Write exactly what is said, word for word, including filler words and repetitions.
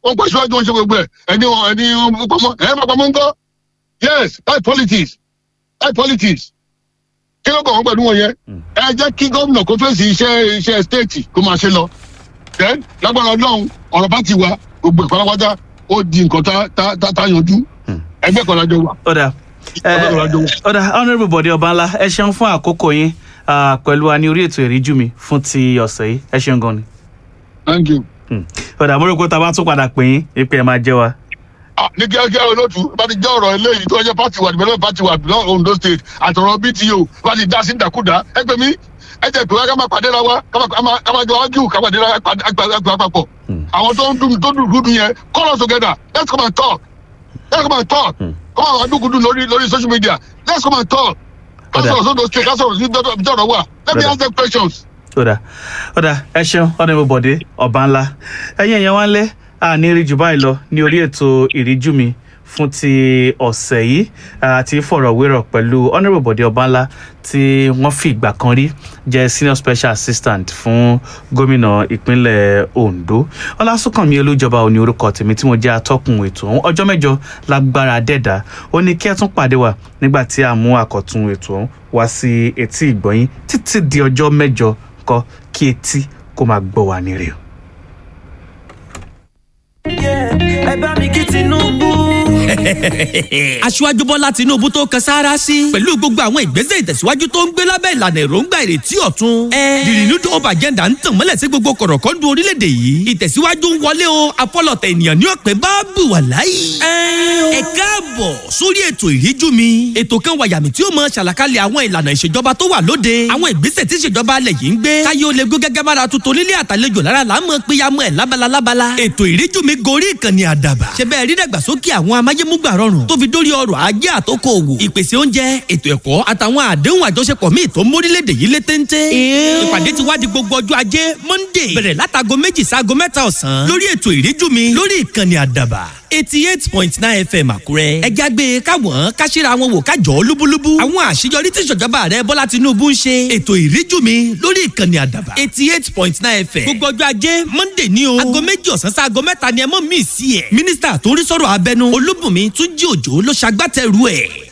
wọ́n pa síwájú wọn ṣe gbogbo ẹ̀ ẹni ẹni pamọ́ ẹ̀ máa pamọ́ ńkọ́ yes that's politics that's politics kí ló kọ̀ wọ́n pẹ̀lú wọn yẹn ẹ jẹ́ kí gómìnà kó fèsì iṣẹ́ iṣẹ́ stéètì kó máa ṣe lọ then lágbára ọlọ́run ọ̀rọ̀ bá ti wá gbogbo ìpalawájá ó di nǹkan tá tá tá yanjú ẹgbẹ́ kan lájọ wà. ọ̀dà ọ̀dà honourable Bọ̀dé Ọbànlá ẹ ṣeun fún àkókò yín pẹ̀lú wa ní orí ètò ìríjú mi fún ti ọ̀sẹ̀ yìí ẹ ṣeun gan ni. thank you. ọ̀dà mo rò pé tá a bá tún padà pè yín ìpè ẹ̀ máa jẹ́ wa. ní kíákíá olóòtú bá ti jẹ́ ọ̀rọ̀ eléyìí tó jẹ́ pàtì wà development party wà Ondo state àtọ̀rọ̀ B T O bá ti dá sí ìdàkúdà ẹ pè mí ẹ jẹ́ pé wá ká máa pàdé ra wa ká máa jọ ágíù ká pàdé ra wa papọ̀ àwọn tó ń dùn tó dùn dùn yẹn call us together let's come and talk let's come and talk come on adúgúdú lórí lórí social media let's come and talk ká sọ̀rọ̀ sódò straight ká sọ̀rọ̀ sí dọ̀rọ̀ wà let me ask them questions. ọ̀dà ọ̀dà ẹ ṣeun honourable Bọ̀dé Ọbànlá ẹ̀yin ẹ̀yàn wá ń lé àní rí jù báyìí lọ ní orí ètò ìríjú mi fún ti ọ̀sẹ̀ yìí àti fọ̀rọ̀wérọ̀ pẹ̀lú honourable Bọ̀dé Ọbànlá tí wọ́n fi ìgbà kan rí jẹ́ senior special assistant fún gómìnà ìpínlẹ̀ Ondo. Ọlásùnkànmí Olújọba ò ní orúkọ tèmi tí mo jẹ́ atọ́kùn ètò ọ̀hún. Ọjọ́ mẹ́jọ lágbára dẹ́dà ó ní kí ẹ tún pàdé wa nígbà tí a mú àkọ́tún ètò ọ̀hún wá sí etí ìgbọ̀nyín títí di ọjọ́ mẹ́jọ kọ́ kí etí kó máa gbọ́ wa nírè. ẹ bá mi kí Tinubu. Aṣíwájú Bọ́lá Tinubu tó kan sáárá sí pẹ̀lú gbogbo àwọn ìgbésẹ̀ ìtẹ̀síwájú tó ń gbé lábẹ́ ìlànà èròǹgbà ìrètí ọ̀tun. The renewed hope agenda ń tàn mọ́lẹ̀ sí gbogbo kọ̀rọ̀kọ́ndù orílẹ̀-èdè yìí. Ìtẹ̀síwájú ń wọlé o afọlọ̀tẹ̀ ènìyàn ní ọ̀pẹ bá bù wà láyé. Ẹ káàbọ̀ sórí ètò ìríjú mi. Ètò kan wàyàmì tí ó mọ ṣàlàkalẹ̀ àwọn ìlànà ìṣèjọba tó wà lóde. Àwọn ìgbésẹ̀ tí ìṣèjọba alẹ̀ yìí ń gbé. Káyé ó lè gbé gẹ́gẹ́ bára tuntun nílé àtàlejò lára là ń mọ péyàmọ́ ẹ̀ lábala lábala. Ètò ìríjú mi gorí ìkànnì àdàbà. Ṣé bẹ́ẹ̀ rí dàgbàsókè àwọn amáyémúgbà rọrùn tó fi dórí ọrọ̀ ajé àtòkò òwò ìpèsè oúnjẹ ètò ẹ̀kọ́ àtàwọn àdéhùn àjọṣepọ̀ míì tó mórílẹ̀-èdè yìí lé téńté. ìpàdé ti wá di gbogbo ọjọ́ ajé Monday bẹ̀rẹ̀ látago méjì sáago mẹ́ta ọ̀sán lórí ètò ìríjú mi lórí ìkànnì àdàbà eighty eight point nine F M Àkúrẹ́. ẹ jágbe káwọn káṣíra wọn wò kájọ lúbúlúbú. àwọn àṣeyọrí tí ìṣèjọba rẹ Bọ́lá Tinubu ń ṣe. ètò ìríjú mi lórí ìkànnì àdàbà eighty eight point nine F M. gbogbo ọjọ́ ajé Monday ní o. aago méjì ọ̀sán sí aago mẹ́ta ni ẹ mọ̀ mí sí ẹ̀. mínísítà tó ń rí sọ̀rọ̀ abẹnú Olúbùnmi Túnjí Òjó ló ṣagbátẹrù ẹ̀.